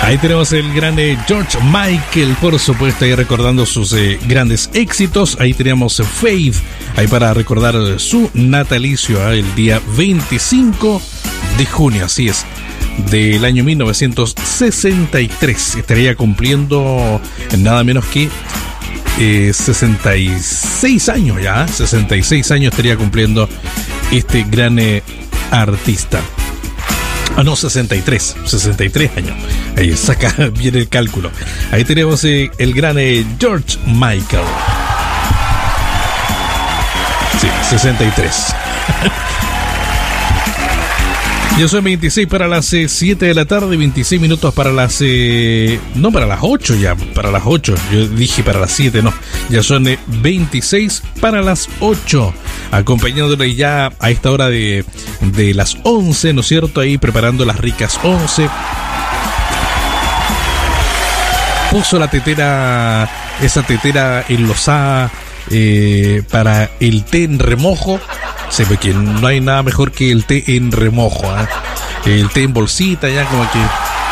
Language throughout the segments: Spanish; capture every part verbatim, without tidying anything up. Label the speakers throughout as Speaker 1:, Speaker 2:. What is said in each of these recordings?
Speaker 1: Ahí tenemos el gran eh, George Michael, por supuesto, ahí recordando sus eh, grandes éxitos. Ahí tenemos eh, Faith, ahí para recordar eh, su natalicio, eh, el día veinticinco de junio, así es, del año mil novecientos sesenta y tres. Estaría cumpliendo nada menos que eh, sesenta y seis años ya, sesenta y seis años estaría cumpliendo este gran eh, artista. Ah, no, sesenta y tres años. Ahí saca bien el cálculo. Ahí tenemos eh, el gran eh, George Michael. Sí, sesenta y tres. Ya son veintiséis para las eh, siete de la tarde, veintiséis minutos para las... Eh, no, para las ocho ya, para las ocho. Yo dije para las siete, no. Ya son eh, veintiséis para las ocho. Acompañándole ya a esta hora de, de las once, ¿no es cierto? Ahí preparando las ricas once. Puso la tetera, esa tetera enlosada eh, para el té en remojo. Se ve que no hay nada mejor que el té en remojo, ¿eh? El té en bolsita, ya como que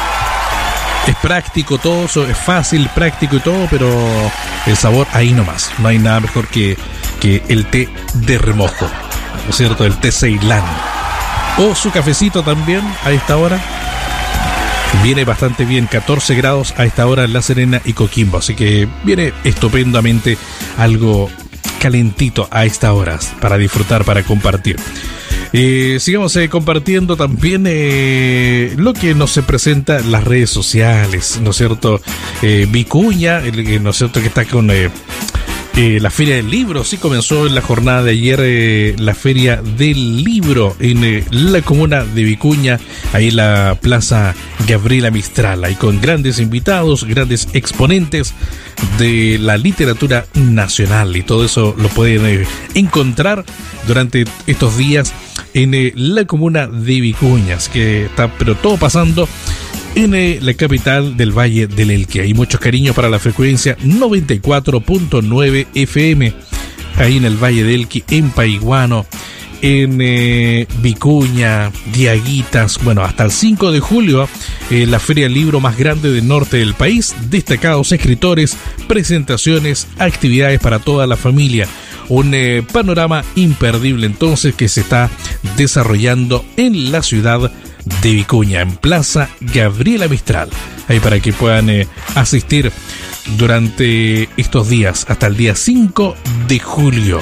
Speaker 1: es práctico todo, es fácil, práctico y todo, pero el sabor ahí nomás. No hay nada mejor que, que el té de remojo, ¿no es cierto? El té Ceilán. O su cafecito también a esta hora. Viene bastante bien, catorce grados a esta hora en La Serena y Coquimbo, así que viene estupendamente algo calentito a esta hora para disfrutar, para compartir. Eh, sigamos eh, compartiendo también eh, lo que nos se presenta en las redes sociales, ¿no es cierto? Eh, Vicuña, el, ¿no es cierto? Que está con eh, eh, la Feria del Libro. Sí, comenzó en la jornada de ayer eh, la Feria del Libro en eh, la comuna de Vicuña, ahí en la Plaza Gabriela Mistral, ahí con grandes invitados, grandes exponentes de la literatura nacional, y todo eso lo pueden eh, encontrar durante estos días en eh, la comuna de Vicuñas, que está pero todo pasando en eh, la capital del Valle del Elqui. Hay muchos cariños para la frecuencia noventa y cuatro punto nueve F M ahí en el Valle del Elqui, en Paiguano, en eh, Vicuña, Diaguitas. Bueno, hasta el cinco de julio, eh, la Feria del Libro más grande del norte del país. Destacados escritores, presentaciones, actividades para toda la familia. Un eh, panorama imperdible entonces que se está desarrollando en la ciudad de Vicuña, en Plaza Gabriela Mistral. Ahí para que puedan eh, asistir durante estos días, hasta el día cinco de julio.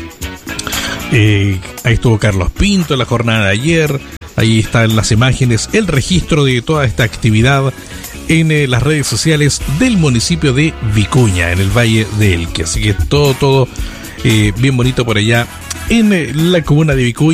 Speaker 1: Eh, ahí estuvo Carlos Pinto en la jornada de ayer. Ahí están las imágenes, el registro de toda esta actividad en eh, las redes sociales del municipio de Vicuña, en el Valle del Elqui. Así que todo, todo eh, bien bonito por allá en eh, la comuna de Vicuña.